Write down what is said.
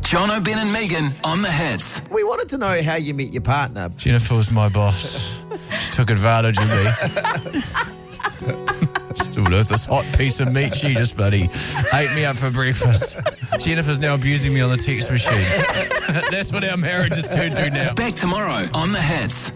Jono, Ben and Megan on the hits. We wanted to know how you meet your partner. Jennifer was my boss. She took advantage of me. Still with this hot piece of meat, she just bloody ate me up for breakfast. Jennifer's now abusing me on the text machine. That's what our marriage has turned to now. Back tomorrow on the hits.